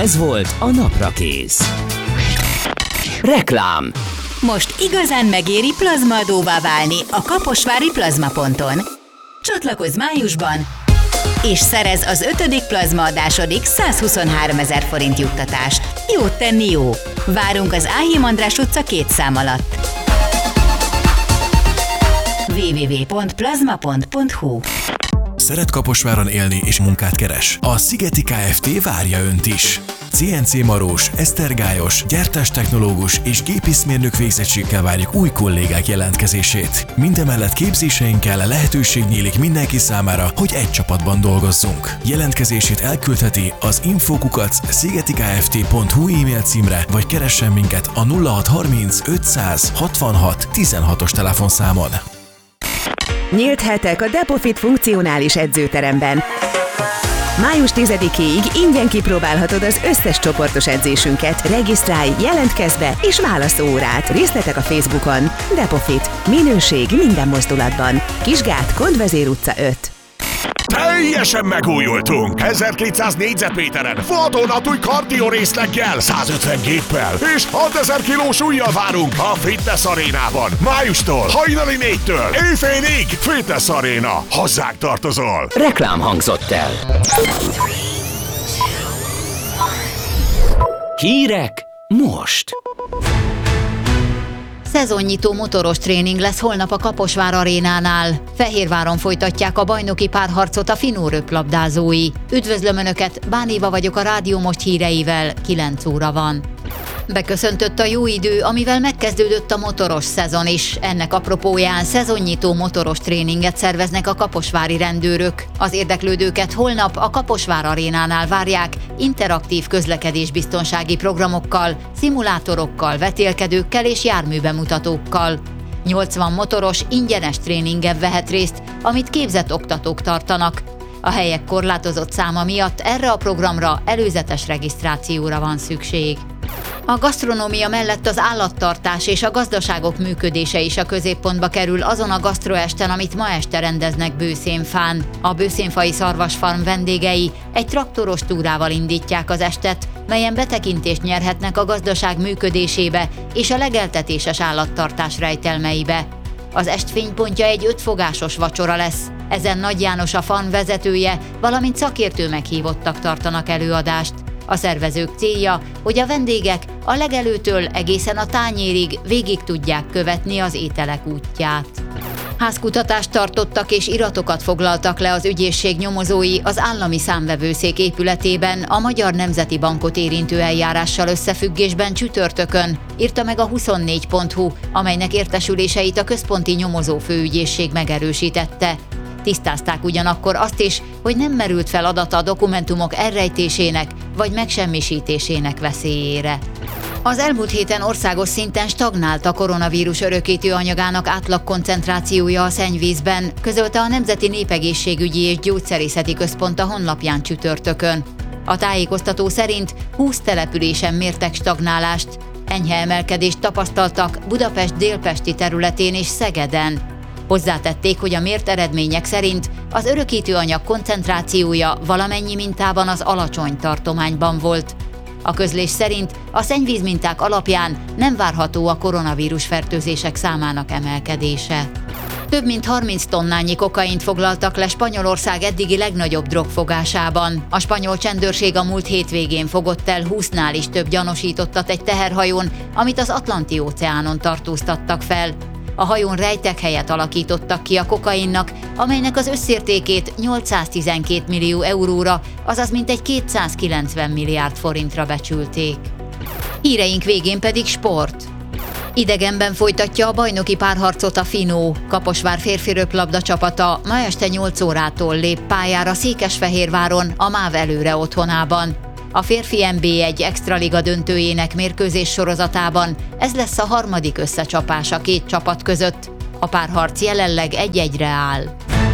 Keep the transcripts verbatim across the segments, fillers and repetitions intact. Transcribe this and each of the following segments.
Ez volt a Naprakész. Reklám. Most igazán megéri plazmaadóvá válni a kaposvári plazmaponton. Csatlakozz májusban, és szerez az ötödik plazmaadásodik százhuszonháromezer forint juttatást. Jót tenni jó! Várunk az Áhím András utca két szám alatt. double-u double-u double-u pont plazma pont hu. Szeret Kaposváron élni és munkát keres? A Szigeti Kft. Várja Önt is. cé en cé marós, esztergályos, gyártástechnológus és gépészmérnök végzettséggel várjuk új kollégák jelentkezését. Mindemellett képzéseinkkel lehetőség nyílik mindenki számára, hogy egy csapatban dolgozzunk. Jelentkezését elküldheti az info kukac szigetikft pont hu e-mail címre, vagy keressen minket a nulla hat harminc ötszáz hatvanhat tizenhatos telefonszámon. Nyílt hetek a Depofit funkcionális edzőteremben. május tizedikéig ingyen kipróbálhatod az összes csoportos edzésünket. Regisztrálj, jelentkezz be és válaszz órát. Részletek a Facebookon. Depofit. Minőség minden mozdulatban. Kisgát, Kondvezér utca öt. Teljesen megújultunk! ezerkétszáz négyzetméteren, vadonatúj kardió részleggel, százötven géppel és hatezer kilós ujjal várunk a Fitness Arénában. Májustól, hajnali négytől, éjfélig Fitness Aréna. Hozzánk tartozol! Reklám hangzott el. Hírek most. Szezonnyitó motoros tréning lesz holnap a Kaposvár arénánál. Fehérváron folytatják a bajnoki párharcot a finó röplabdázói. Üdvözlöm Önöket, Bánéva vagyok a Rádió Most híreivel, kilenc óra van. Beköszöntött a jó idő, amivel megkezdődött a motoros szezon is. Ennek apropóján szezonnyitó motoros tréninget szerveznek a kaposvári rendőrök. Az érdeklődőket holnap a Kaposvár arénánál várják interaktív közlekedésbiztonsági programokkal, szimulátorokkal, vetélkedőkkel és járműbemutatókkal. nyolcvan motoros ingyenes tréningen vehet részt, amit képzett oktatók tartanak. A helyek korlátozott száma miatt erre a programra előzetes regisztrációra van szükség. A gasztronómia mellett az állattartás és a gazdaságok működése is a középpontba kerül azon a gasztroesten, amit ma este rendeznek Bőszénfán. A bőszénfai szarvasfarm vendégei egy traktoros túrával indítják az estet, melyen betekintést nyerhetnek a gazdaság működésébe és a legeltetéses állattartás rejtelmeibe. Az est fénypontja egy ötfogásos vacsora lesz. Ezen Nagy János a farm vezetője, valamint szakértő meghívottak tartanak előadást. A szervezők célja, hogy a vendégek a legelőtől egészen a tányérig végig tudják követni az ételek útját. Házkutatást tartottak és iratokat foglaltak le az ügyészség nyomozói az állami számvevőszék épületében a Magyar Nemzeti Bankot érintő eljárással összefüggésben csütörtökön, írta meg a huszonnégy pont hu, amelynek értesüléseit a központi nyomozó főügyészség megerősítette. Tisztázták ugyanakkor azt is, hogy nem merült fel adata a dokumentumok elrejtésének vagy megsemmisítésének veszélyére. Az elmúlt héten országos szinten stagnált a koronavírus örökítő anyagának átlagkoncentrációja a szennyvízben, közölte a Nemzeti Népegészségügyi és Gyógyszerészeti Központ a honlapján csütörtökön. A tájékoztató szerint húsz településen mértek stagnálást. Enyhe emelkedést tapasztaltak Budapest délpesti területén és Szegeden. Hozzátették, hogy a mért eredmények szerint az örökítőanyag koncentrációja valamennyi mintában az alacsony tartományban volt. A közlés szerint a szennyvízminták alapján nem várható a koronavírus fertőzések számának emelkedése. Több mint harminc tonnányi kokaint foglaltak le Spanyolország eddigi legnagyobb drogfogásában. A spanyol csendőrség a múlt hétvégén fogott el húsznál is több gyanúsítottat egy teherhajón, amit az Atlanti-óceánon tartóztattak fel. A hajón rejtekhelyet alakítottak ki a kokainnak, amelynek az összértékét nyolcszáztizenkét millió euróra, azaz mintegy kétszázkilencven milliárd forintra becsülték. Híreink végén pedig sport. Idegenben folytatja a bajnoki párharcot a Finó. Kaposvár férfi röplabda csapata ma este nyolc órától lép pályára Székesfehérváron, a MÁV előre otthonában. A férfi en bé egy extraliga döntőjének mérkőzés sorozatában ez lesz a harmadik összecsapás a két csapat között. A párharc jelenleg egy-egyre áll.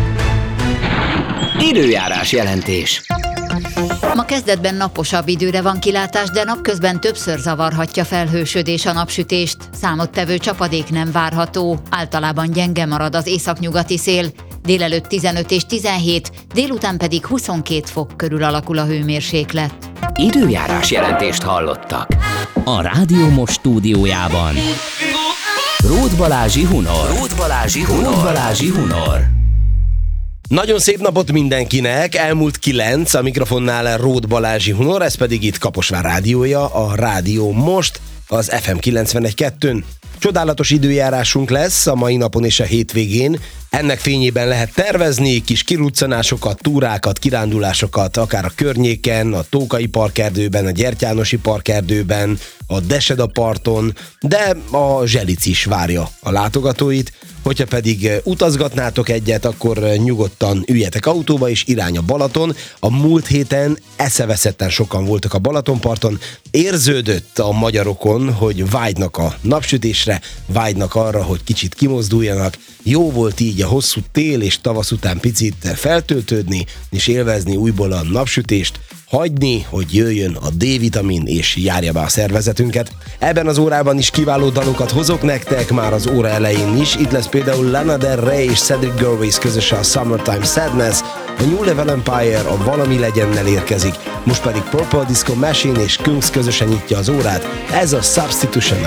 Időjárás jelentés. Ma kezdetben naposabb időre van kilátás, de napközben többször zavarhatja felhősödés a napsütést. Számottevő csapadék nem várható, általában gyenge marad az északnyugati szél. Délelőtt tizenöt és tizenhét, délután pedig huszonkét fok körül alakul a hőmérséklet. Időjárás jelentést hallottak. A Rádió Most stúdiójában Róth Balázsi Hunor. Róth Balázsi Hunor. Róth Balázsi Hunor. Nagyon szép napot mindenkinek, elmúlt kilenc, a mikrofonnál Róth Balázsi Hunor, ez pedig itt Kaposvár rádiója, a Rádió Most, az ef em kilencvenegy kettőn. Csodálatos időjárásunk lesz a mai napon és a hétvégén. Ennek fényében lehet tervezni kis kiruccanásokat, túrákat, kirándulásokat, akár a környéken, a Tókai Parkerdőben, a Gyertyánosi Parkerdőben, a Deseda parton, de a Zselic is várja a látogatóit. Hogyha pedig utazgatnátok egyet, akkor nyugodtan üljetek autóba és irány a Balaton. A múlt héten eszeveszetten sokan voltak a Balatonparton. Érződött a magyarokon, hogy vágynak a napsütésre, vágynak arra, hogy kicsit kimozduljanak. Jó volt így a hosszú tél és tavasz után picit feltöltődni, és élvezni újból a napsütést, hagyni, hogy jöjjön a D-vitamin és járja be a szervezetünket. Ebben az órában is kiváló dalokat hozok nektek, már az óra elején is. Itt lesz például Lana Del Rey és Cedric Gervais közösen a Summertime Sadness, a New Level Empire a Valami Legyennel érkezik, most pedig Purple Disco Machine és Kungs közösen nyitja az órát. Ez a Substitution